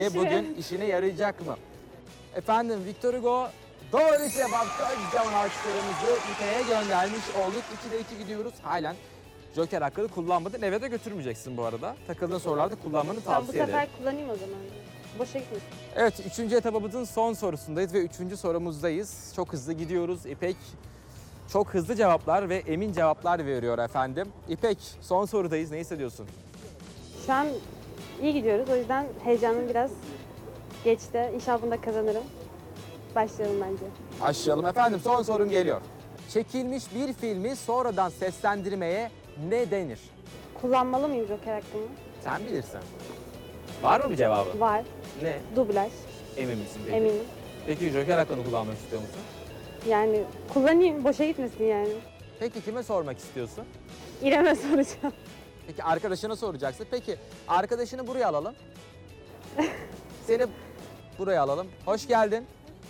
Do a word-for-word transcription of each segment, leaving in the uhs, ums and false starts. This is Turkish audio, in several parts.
Bugün işine yarayacak mı? Efendim Victor Hugo doğru cevap. Kocaman alkışlarımızı İpe'ye göndermiş olduk. ikide iki gidiyoruz. Halen Joker hakkını kullanmadın. Eve de götürmeyeceksin bu arada. Takıldığın sorularda kullanmanı Tamam, bu tavsiye ederim. sefer kullanayım o zaman. Boşa gitmesin. Evet, üçüncü etabımızın son sorusundayız ve üçüncü sorumuzdayız. Çok hızlı gidiyoruz. İpek çok hızlı cevaplar ve emin cevaplar veriyor efendim. İpek, son sorudayız. Ne hissediyorsun? Şu an iyi gidiyoruz. O yüzden heyecanım biraz geçti. İnşallah bunda kazanırım. Başlayalım bence. Başlayalım efendim. Son sorum geliyor. Çekilmiş bir filmi sonradan seslendirmeye ne denir? Kullanmalı mıyım Joker hakkımı? Sen bilirsin. Var mı bir cevabı? Var. Ne? Dublaj. Emin misin peki? Eminim. Peki Joker hakkını kullanmak istiyor musun? Yani kullanayım. Boşa gitmesin yani. Peki kime sormak istiyorsun? İrem'e soracağım. Peki arkadaşına soracaksın. Peki arkadaşını buraya alalım. Seni buraya alalım. Hoş geldin.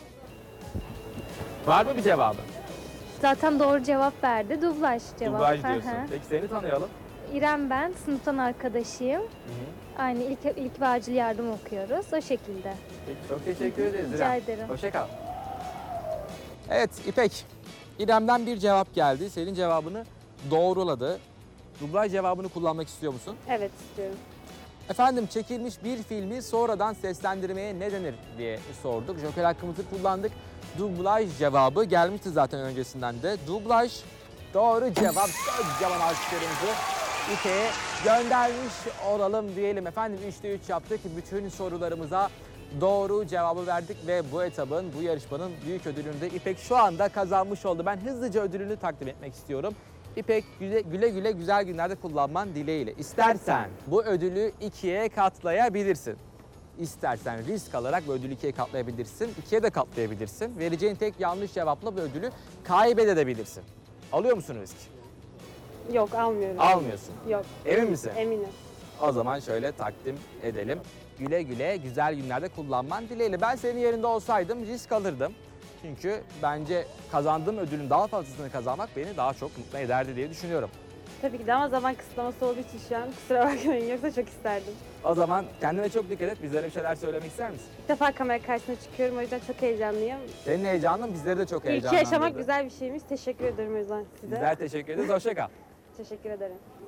Var mı bir cevabı? Zaten doğru cevap verdi. Dublaj cevap. Dublaj Hı diyorsun. hı. Peki seni tanıyalım. İrem ben, sınıftan arkadaşıyım. Aynı ilk, ilk ve acil yardım okuyoruz. O şekilde. Peki çok teşekkür ederiz. Rica İrem. ederim. Hoşça kal. Evet İpek. İrem'den bir cevap geldi. Senin cevabını doğruladı. Dublaj cevabını kullanmak istiyor musun? Evet, istiyorum. Efendim çekilmiş bir filmi sonradan seslendirmeye ne denir diye sorduk. Joker hakkımızı kullandık. Dublaj cevabı gelmişti zaten öncesinden de. Dublaj doğru cevap. Kocaman alkışlarımızı İpek'e göndermiş olalım diyelim. Efendim üçte üç yaptık. Bütün sorularımıza doğru cevabı verdik ve bu etabın, bu yarışmanın büyük ödülünü de İpek şu anda kazanmış oldu. Ben hızlıca ödülünü takdim etmek istiyorum. İpek güle, güle güle güzel günlerde kullanman dileğiyle. İstersen bu ödülü ikiye katlayabilirsin. İstersen risk alarak bu ödülü ikiye katlayabilirsin. İkiye de katlayabilirsin. Vereceğin tek yanlış cevapla bu ödülü kaybedebilirsin. Alıyor musun risk? Yok, almıyorum. Almıyorsun. Yok. Emin misin? Eminim. O zaman şöyle takdim edelim. Güle güle güzel günlerde kullanman dileğiyle. Ben senin yerinde olsaydım risk alırdım. Çünkü bence kazandığım ödülün daha fazlasını kazanmak beni daha çok mutlu ederdi diye düşünüyorum. Tabii ki de ama zaman kısıtlaması olduğu için şu an kusura bakmayın. Yoksa çok isterdim. O zaman kendine çok dikkat et. Bizlere bir şeyler söylemek ister misin? İlk defa kamera karşısına çıkıyorum. O yüzden çok heyecanlıyım. Senin heyecanın bizleri de çok İlki heyecanlandırdı. yaşamak güzel bir şeymiş. Teşekkür ederim o yüzden size. Bizler teşekkür ederiz. Hoşça kal. Teşekkür ederim.